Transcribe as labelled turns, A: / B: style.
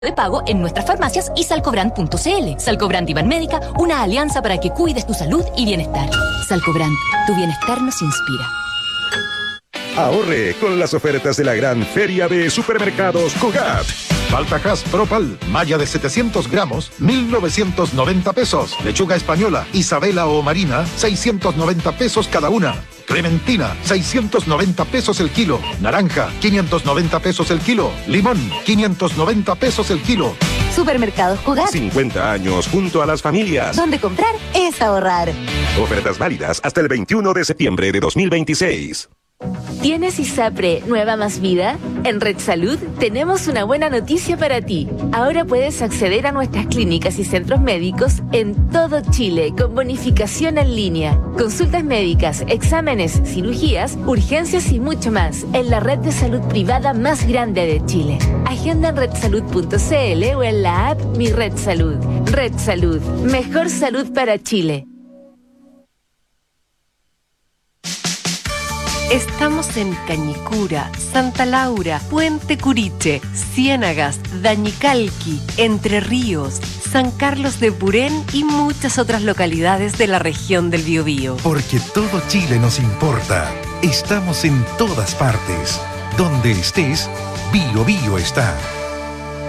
A: de pago en nuestras farmacias y salcobrand.cl. Salcobrand y Banmédica, una alianza para que cuides tu salud y bienestar. Salcobrand, tu bienestar nos inspira.
B: Ahorre con las ofertas de la gran feria de supermercados Cugat.
C: Baltajas Propal, malla de 700 gramos, 1.990 pesos. Lechuga española, Isabela o Marina, 690 pesos cada una. Clementina, 690 pesos el kilo. Naranja, 590 pesos el kilo. Limón, 590 pesos el kilo.
D: Supermercados Cugat.
B: 50 años junto a las familias.
D: Donde comprar es ahorrar.
B: Ofertas válidas hasta el 21 de septiembre de 2026.
E: ¿Tienes ISAPRE Nueva Más Vida? En Red Salud tenemos una buena noticia para ti. Ahora puedes acceder a nuestras clínicas y centros médicos en todo Chile con bonificación en línea. Consultas médicas, exámenes, cirugías, urgencias y mucho más en la red de salud privada más grande de Chile. Agenda en redsalud.cl o en la app Mi Red Salud. Red Salud, mejor salud para Chile.
F: Estamos en Cañicura, Santa Laura, Puente Curiche, Ciénagas, Dañicalqui, Entre Ríos, San Carlos de Purén y muchas otras localidades de la región del Biobío.
G: Porque todo Chile nos importa. Estamos en todas partes. Donde estés, Biobío está.